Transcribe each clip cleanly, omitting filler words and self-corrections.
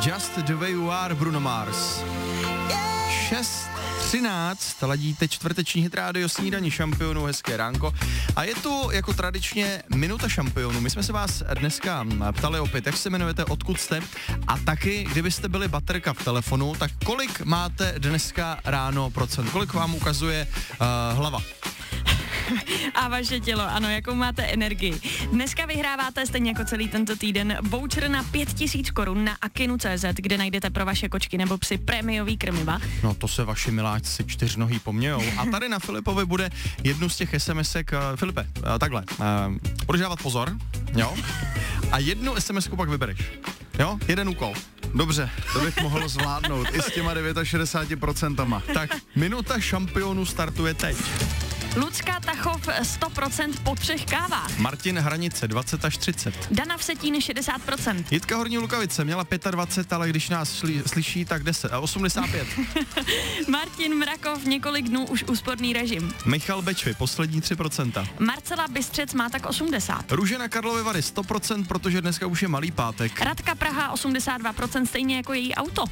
Just the way you are, Bruno Mars. 6:13, ladíte čtvrteční hit rádio Snídaní šampionů, hezké ránko. A je tu jako tradičně minuta šampionů. My jsme se vás dneska ptali opět, jak se jmenujete, odkud jste a taky, kdybyste byli baterka v telefonu, tak kolik máte dneska ráno procent, kolik vám ukazuje hlava? A vaše tělo, ano, jakou máte energii. Dneska vyhráváte stejně jako celý tento týden voucher na 5000 korun na akinu.cz, kde najdete pro vaše kočky nebo psy prémiový krmiva. No to se vaši miláčci čtyřnohý pomějou. A tady na Filipovi bude jednu z těch SMSek, Filipe, takhle, budeš dávat pozor, jo? A jednu SMSku pak vybereš, jo? Jeden úkol. Dobře, to bych mohl zvládnout i s těma 69%. Tak, minuta šampionů startuje teď. Lucka Tachov 100% po 3 kávách. Martin Hranice 20 až 30. Dana Vsetín 60%. Jitka Horní Lukavice měla 25, ale když nás slyší, tak 85. Martin Mrakov několik dnů už úsporný režim. Michal Bečvy, poslední 3%. Marcela Bystřec má tak 80. Růžena Karlovy Vary 100%, protože dneska už je malý pátek. Radka Praha 82%, stejně jako její auto.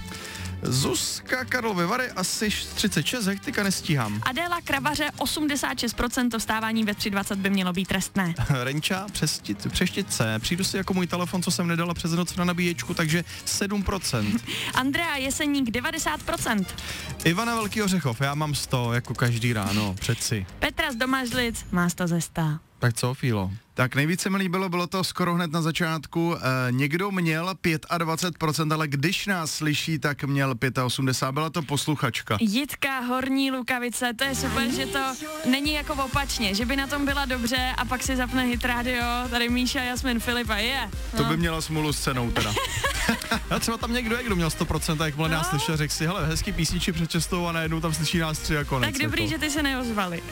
Zuzka Karlovy Vary asi 36, hektika nestíhám. Adéla Kravaře 86%, to vstávání ve 3:20 by mělo být trestné. Renča Přeštětce, přijdu si jako můj telefon, co jsem nedala přes noc na nabíječku, takže 7%. Andrea Jeseník 90%. Ivana Velký Ořechov, já mám 100, jako každý ráno, přeci. Petra z Domažlic má 100 ze 100. Tak co, Fílo? Tak nejvíce mi líbilo, bylo to skoro hned na začátku, někdo měl 25%, ale když nás slyší, tak měl 85%, byla to posluchačka. Jitka Horní Lukavice, to je super, že to není jako opačně, že by na tom byla dobře a pak si zapne hit radio, tady Míša, Jasmin, Filipa, To by měla smůlu s cenou teda. A třeba tam někdo je, kdo měl 100%, a jakmile nás slyšel, řekl si, hele, hezký písničky před čestou a najednou tam slyší nás 3 a konec. Tak dobrý, jako. že ty se neozvali.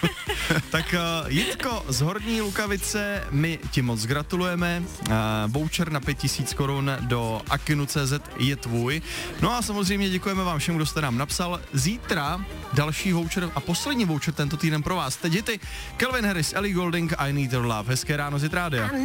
Tak Jitko z Horní Lukavice, my ti moc gratulujeme. Voucher na 5000 korun do akinu.cz je tvůj. No a samozřejmě děkujeme vám všem, kdo jste nám napsal. Zítra další voucher a poslední voucher tento týden pro vás. Teď hity Calvin Harris, Ellie Goulding, I Need Your Love. Hezké ráno z Hit Rádia.